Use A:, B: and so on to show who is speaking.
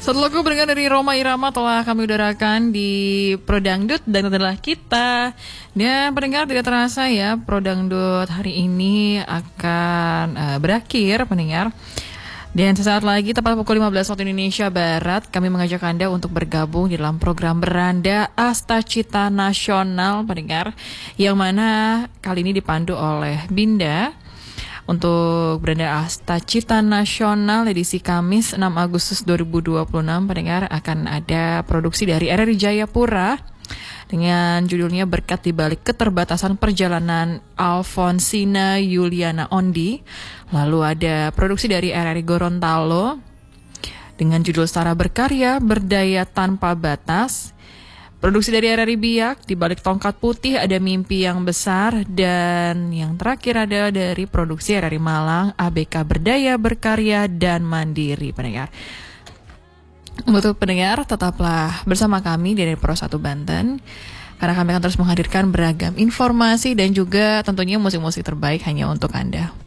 A: Satu lagu pendengar dari Rhoma Irama telah kami udarakan di Pro Dangdut dan adalah kita. Dan pendengar tidak terasa ya, Pro Dangdut hari ini akan berakhir pendengar. Dan sesaat lagi tepat pukul 15 waktu Indonesia Barat, kami mengajak Anda untuk bergabung di dalam program Beranda Asta Cita Nasional pendengar, yang mana kali ini dipandu oleh Binda. Untuk Beranda Asta Cita Nasional edisi Kamis 6 Agustus 2026 pendengar akan ada produksi dari RRI Jayapura dengan judulnya Berkat di Balik Keterbatasan Perjalanan Alfonsina Yuliana Ondi. Lalu ada produksi dari RRI Gorontalo dengan judul Setara Berkarya Berdaya Tanpa Batas. Produksi dari RRI Biak, Di Balik Tongkat Putih Ada Mimpi Yang Besar. Dan yang terakhir ada dari produksi RRI Malang, ABK Berdaya, Berkarya, dan Mandiri pendengar. Untuk pendengar, tetaplah bersama kami dari Pro 1 Banten, karena kami akan terus menghadirkan beragam informasi dan juga tentunya musik-musik terbaik hanya untuk Anda.